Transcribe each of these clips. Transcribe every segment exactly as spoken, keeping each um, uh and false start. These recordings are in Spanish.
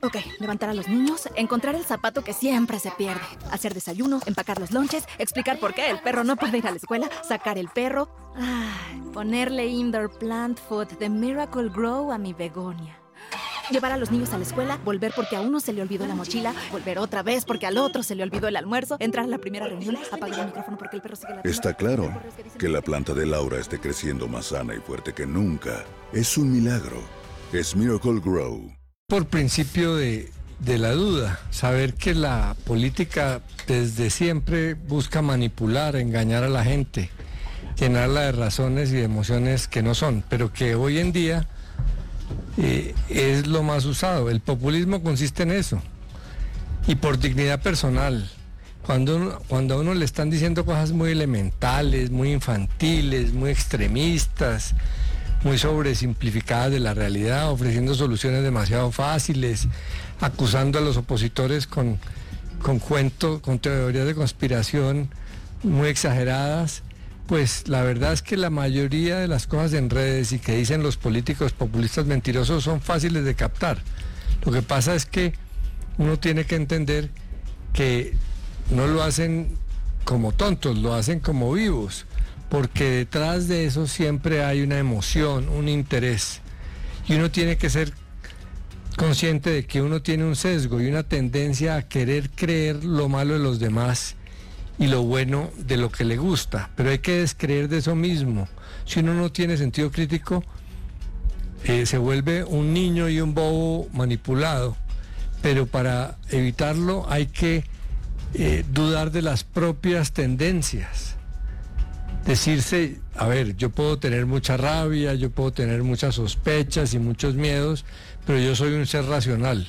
Ok, levantar a los niños, encontrar el zapato que siempre se pierde, hacer desayuno, empacar los lonches, explicar por qué el perro no puede ir a la escuela, sacar el perro, ay, ponerle indoor plant food de Miracle Grow a mi begonia. Llevar a los niños a la escuela, volver porque a uno se le olvidó la mochila, volver otra vez porque al otro se le olvidó el almuerzo, entrar a la primera reunión, apagar el micrófono porque el perro sigue la... Está claro que la planta de Laura esté creciendo más sana y fuerte que nunca. Es un milagro. Es Miracle Grow. Por principio de, de la duda, saber que la política desde siempre busca manipular, engañar a la gente, llenarla de razones y de emociones que no son, pero que hoy en día eh, es lo más usado. El populismo consiste en eso. Y por dignidad personal, cuando, uno, cuando a uno le están diciendo cosas muy elementales, muy infantiles, muy extremistas, muy sobresimplificadas de la realidad, ofreciendo soluciones demasiado fáciles, acusando a los opositores con, con cuentos, con teorías de conspiración muy exageradas, pues la verdad es que la mayoría de las cosas en redes y que dicen los políticos populistas mentirosos son fáciles de captar. Lo que pasa es que uno tiene que entender que no lo hacen como tontos, lo hacen como vivos, porque detrás de eso siempre hay una emoción, un interés, y uno tiene que ser consciente de que uno tiene un sesgo y una tendencia a querer creer lo malo de los demás y lo bueno de lo que le gusta, pero hay que descreer de eso mismo. Si uno no tiene sentido crítico, eh, se vuelve un niño y un bobo manipulado, pero para evitarlo hay que eh, dudar de las propias tendencias. Decirse, a ver, yo puedo tener mucha rabia, yo puedo tener muchas sospechas y muchos miedos, pero yo soy un ser racional.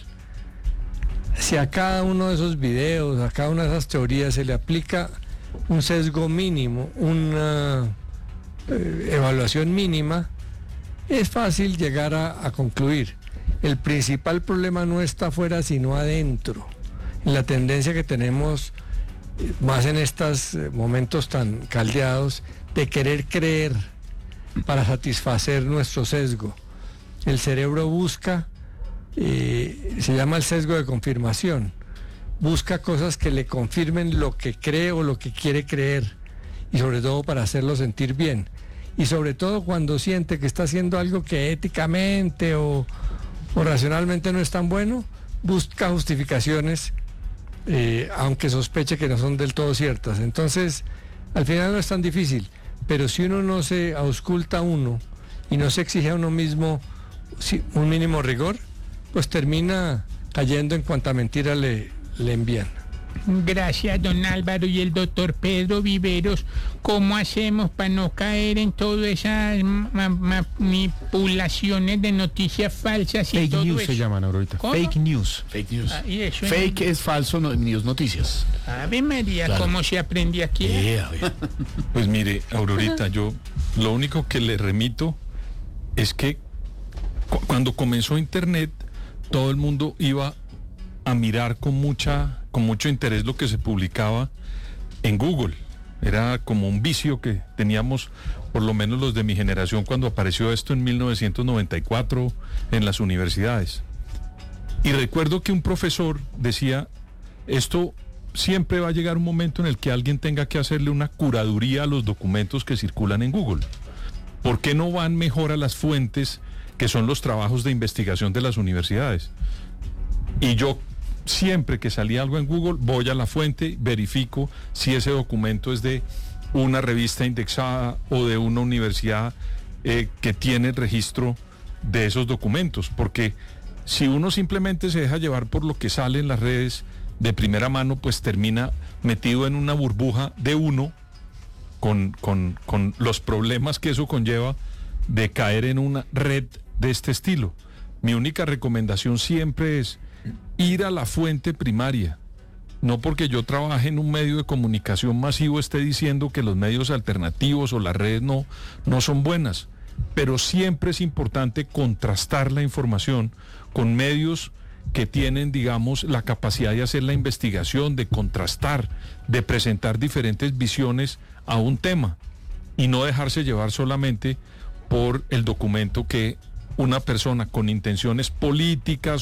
Si a cada uno de esos videos, a cada una de esas teorías se le aplica un sesgo mínimo, una eh, evaluación mínima, es fácil llegar a, a concluir. El principal problema no está afuera, sino adentro, en la tendencia que tenemos más en estos momentos tan caldeados, de querer creer para satisfacer nuestro sesgo. El cerebro busca, eh, se llama el sesgo de confirmación, busca cosas que le confirmen lo que cree o lo que quiere creer, y sobre todo para hacerlo sentir bien, y sobre todo cuando siente que está haciendo algo que éticamente o, o racionalmente no es tan bueno, busca justificaciones, Eh, aunque sospeche que no son del todo ciertas. Entonces, al final no es tan difícil, pero si uno no se ausculta a uno y no se exige a uno mismo un mínimo rigor, pues termina cayendo en cuanta mentira le, le envían. Gracias, don Álvaro. Y el doctor Pedro Viveros, ¿cómo hacemos para no caer en todas esas ma- manipulaciones de noticias falsas y Fake todo news eso? se llaman ahorita. ¿Cómo? Fake news. Fake news. Ah, ¿y eso Fake en- es falso, no, news noticias. Ave María, Claro. ¿cómo se aprende aquí? Yeah, yeah. Pues mire, Aurorita, yo lo único que le remito es que cu- cuando comenzó Internet, todo el mundo iba a mirar con mucha, con mucho interés lo que se publicaba en Google. Era como un vicio que teníamos, por lo menos los de mi generación, cuando apareció esto en mil novecientos noventa y cuatro en las universidades. Y recuerdo que un profesor decía, esto siempre va a llegar un momento en el que alguien tenga que hacerle una curaduría a los documentos que circulan en Google. ¿Por qué no van mejor a las fuentes que son los trabajos de investigación de las universidades? Y yo siempre que salía algo en Google, voy a la fuente, verifico si ese documento es de una revista indexada o de una universidad eh, que tiene el registro de esos documentos, porque si uno simplemente se deja llevar por lo que sale en las redes de primera mano, pues termina metido en una burbuja de uno con, con, con los problemas que eso conlleva de caer en una red de este estilo. Mi única recomendación siempre es ir a la fuente primaria. No porque yo trabaje en un medio de comunicación masivo esté diciendo que los medios alternativos o las redes no, no son buenas, pero siempre es importante contrastar la información con medios que tienen, digamos, la capacidad de hacer la investigación, de contrastar, de presentar diferentes visiones a un tema y no dejarse llevar solamente por el documento que una persona con intenciones políticas